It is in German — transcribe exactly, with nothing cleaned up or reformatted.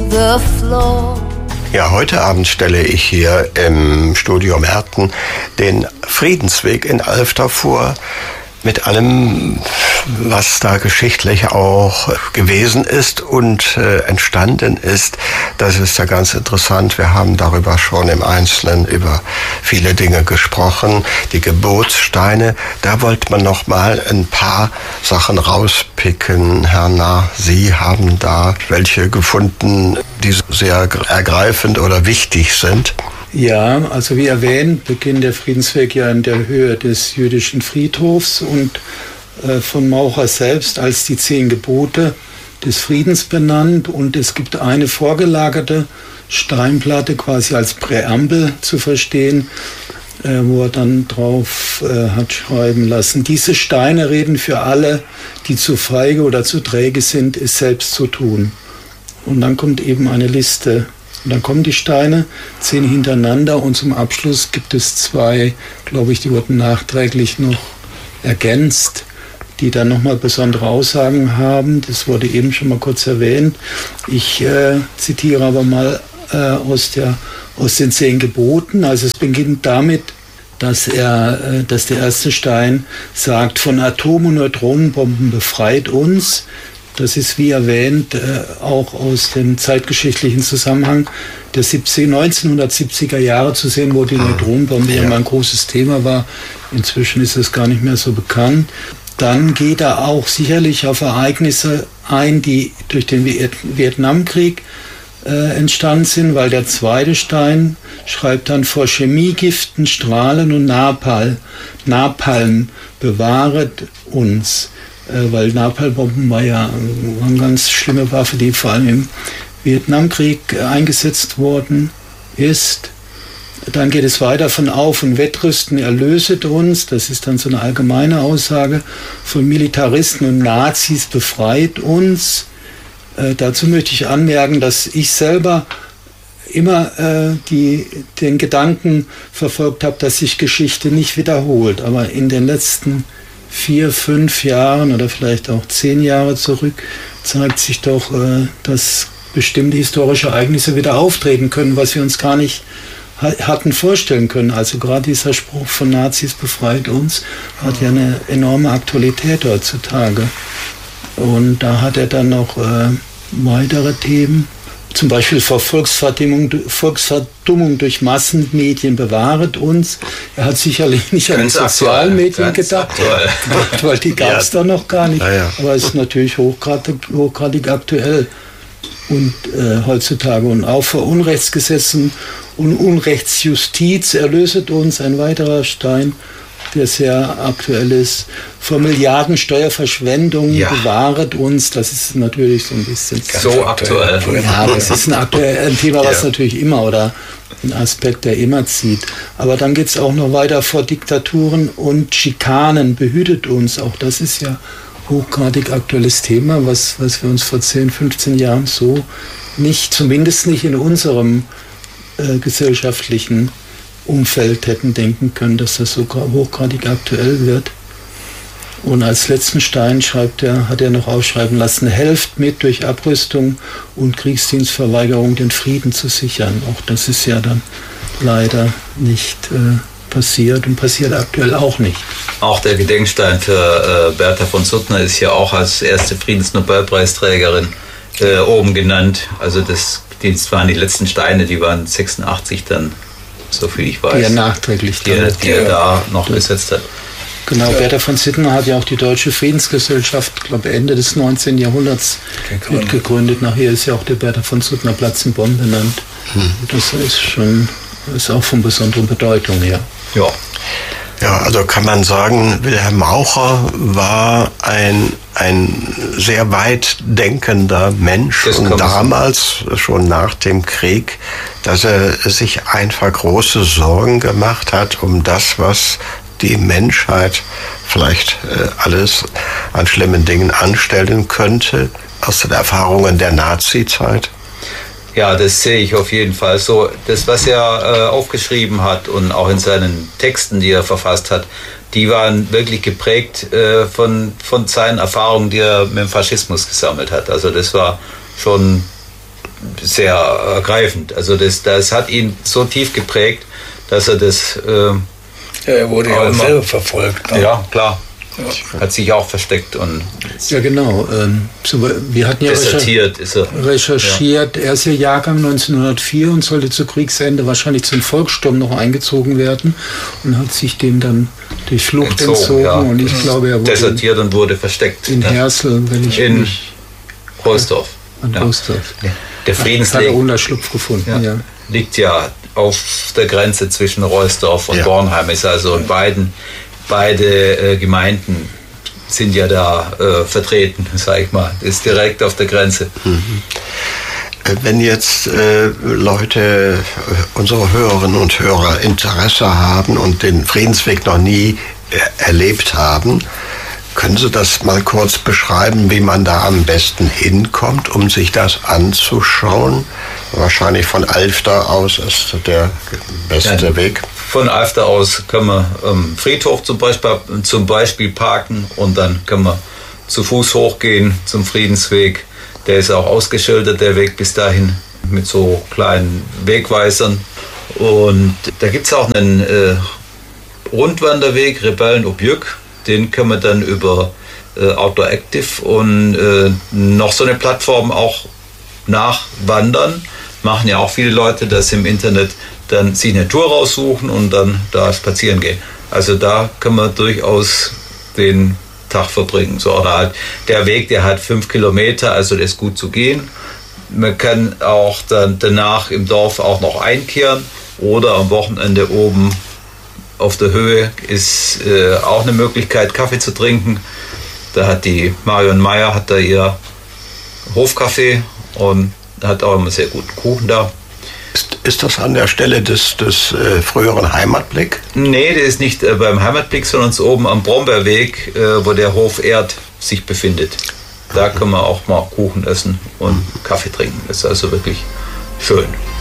the floor. Ja, heute Abend stelle ich hier im Studio Merten den Friedensweg in Alfter vor, mit allem, was da geschichtlich auch gewesen ist und äh, entstanden ist. Das ist ja ganz interessant. Wir haben darüber schon im Einzelnen über viele Dinge gesprochen. Die Geburtssteine, da wollte man noch mal ein paar Sachen rauspicken. Herr Narr, Sie haben da welche gefunden, die sehr ergreifend oder wichtig sind. Ja, also wie erwähnt, beginnt der Friedensweg ja in der Höhe des jüdischen Friedhofs und äh, von Maucher selbst als die zehn Gebote des Friedens benannt. Und es gibt eine vorgelagerte Steinplatte quasi als Präambel zu verstehen, äh, wo er dann drauf äh, hat schreiben lassen: Diese Steine reden für alle, die zu feige oder zu träge sind, es selbst zu tun. Und dann kommt eben eine Liste. Und dann kommen die Steine, zehn hintereinander, und zum Abschluss gibt es zwei, glaube ich, die wurden nachträglich noch ergänzt, die dann nochmal besondere Aussagen haben. Das wurde eben schon mal kurz erwähnt. Ich äh, zitiere aber mal äh, aus, der, aus den zehn Geboten. Also es beginnt damit, dass, er, äh, dass der erste Stein sagt: Von Atom- und Neutronenbomben befreit uns. Das ist, wie erwähnt, auch aus dem zeitgeschichtlichen Zusammenhang der neunzehnhundertsiebziger Jahre zu sehen, wo die Neutronenbombe ja immer ein großes Thema war. Inzwischen ist es gar nicht mehr so bekannt. Dann geht er auch sicherlich auf Ereignisse ein, die durch den Vietnamkrieg äh, entstanden sind, weil der zweite Stein schreibt dann: Vor Chemiegiften, Strahlen und Napalm, Napalm bewahret uns. Weil Napalmbomben war ja eine ganz schlimme Waffe, die vor allem im Vietnamkrieg eingesetzt worden ist. Dann geht es weiter: Von Auf- und Wettrüsten erlöset uns. Das ist dann so eine allgemeine Aussage. Von Militaristen und Nazis befreit uns. Äh, dazu möchte ich anmerken, dass ich selber immer äh, die, den Gedanken verfolgt habe, dass sich Geschichte nicht wiederholt. Aber in den letzten vier, fünf Jahren oder vielleicht auch zehn Jahre zurück zeigt sich doch, äh, dass bestimmte historische Ereignisse wieder auftreten können, was wir uns gar nicht ha- hatten vorstellen können. Also gerade dieser Spruch von Nazis befreit uns hat ja eine enorme Aktualität heutzutage. Und da hat er dann noch äh, weitere Themen. Zum Beispiel vor Volksverdummung, Volksverdummung durch Massenmedien bewahret uns. Er hat sicherlich nicht an die Sozialmedien gedacht, weil die gab es ja da noch gar nicht. Ja, ja. Aber es ist natürlich hochgradig, hochgradig aktuell und äh, heutzutage. Und auch vor Unrechtsgesetzen und Unrechtsjustiz erlöset uns, ein weiterer Stein, der sehr aktuell ist. Vor Milliardensteuerverschwendung ja. bewahret uns. Das ist natürlich so ein bisschen... So aktuell. aktuell. Ja, das ist ein, aktuell, ein Thema, was ja. natürlich immer, oder ein Aspekt, der immer zieht. Aber dann geht es auch noch weiter: Vor Diktaturen und Schikanen behütet uns. Auch das ist ja hochgradig aktuelles Thema, was, was wir uns vor zehn, fünfzehn Jahren so nicht, zumindest nicht in unserem äh, gesellschaftlichen Umfeld hätten denken können, dass das so hochgradig aktuell wird. Und als letzten Stein schreibt er, hat er noch aufschreiben lassen: Helft mit, durch Abrüstung und Kriegsdienstverweigerung den Frieden zu sichern. Auch das ist ja dann leider nicht äh, passiert und passiert aktuell auch nicht. Auch der Gedenkstein für äh, Bertha von Suttner ist ja auch als erste Friedensnobelpreisträgerin äh, oben genannt. Also das, das waren die letzten Steine, die waren sechsundachtzig dann, so viel ich weiß. Die er nachträglich die, er, die er da noch ja. besetzt hat. Genau, Bertha von Suttner hat ja auch die Deutsche Friedensgesellschaft, ich glaube Ende des neunzehnten Jahrhunderts gegründet. mitgegründet. Nachher ist ja auch der Bertha von Suttner Platz in Bonn benannt. Hm. Das ist schon, ist auch von besonderer Bedeutung her. Ja. Ja, also kann man sagen, Wilhelm Maucher war ein, ein sehr weit denkender Mensch und damals, schon nach dem Krieg, dass er sich einfach große Sorgen gemacht hat um das, was die Menschheit vielleicht äh, alles an schlimmen Dingen anstellen könnte, aus den Erfahrungen der Nazi-Zeit. Ja, das sehe ich auf jeden Fall so. Das, was er äh, aufgeschrieben hat und auch in seinen Texten, die er verfasst hat, die waren wirklich geprägt äh, von, von seinen Erfahrungen, die er mit dem Faschismus gesammelt hat. Also das war schon sehr ergreifend. Also das, das hat ihn so tief geprägt, dass er das... Äh, ja, er wurde ja auch selber verfolgt. Ne? Ja, klar. Ja. Hat sich auch versteckt. Und ja, genau. Ähm, so, wir hatten ja desertiert ist er. recherchiert. Ja. Er ist ja Jahrgang neunzehnhundertvier und sollte zu Kriegsende wahrscheinlich zum Volkssturm noch eingezogen werden und hat sich dem dann durch Flucht entzogen. entzogen ja. Und ich glaube, er wurde desertiert und wurde versteckt. In Hersel, wenn ich in Rohrsdorf. An ja. Rohrsdorf. Der Friedensweg hat er Unterschlupf gefunden. Ja. Ja. Liegt ja auf der Grenze zwischen Rohrsdorf und ja. Bornheim. Ist also in beiden Beide äh, Gemeinden sind ja da äh, vertreten, sage ich mal. Ist direkt auf der Grenze. Mhm. Wenn jetzt äh, Leute, äh, unsere Hörerinnen und Hörer Interesse haben und den Friedensweg noch nie äh, erlebt haben, können Sie das mal kurz beschreiben, wie man da am besten hinkommt, um sich das anzuschauen? Wahrscheinlich von Alfter aus ist der beste ja, Weg. Von Alfter aus können wir am Friedhof zum Beispiel, zum Beispiel parken und dann können wir zu Fuß hochgehen zum Friedensweg. Der ist auch ausgeschildert, der Weg bis dahin, mit so kleinen Wegweisern. Und da gibt es auch einen äh, Rundwanderweg, Rebellen-Objück. Den können wir dann über äh, Outdoor Active und äh, noch so eine Plattform auch nachwandern. Machen ja auch viele Leute das im Internet, dann sich eine Tour raussuchen und dann da spazieren gehen. Also da können wir durchaus den Tag verbringen. So, oder halt der Weg, der hat fünf Kilometer, also der ist gut zu gehen. Man kann auch dann danach im Dorf auch noch einkehren oder am Wochenende oben auf der Höhe ist äh, auch eine Möglichkeit, Kaffee zu trinken. Da hat die Marion Meyer hat da ihr Hofcafé und hat auch immer sehr guten Kuchen da. Ist, ist das an der Stelle des, des äh, früheren Heimatblick? Nee, der ist nicht äh, beim Heimatblick, sondern oben am Brombeerweg, äh, wo der Hof Erd sich befindet. Da können wir auch mal Kuchen essen und Kaffee trinken. Das ist also wirklich schön.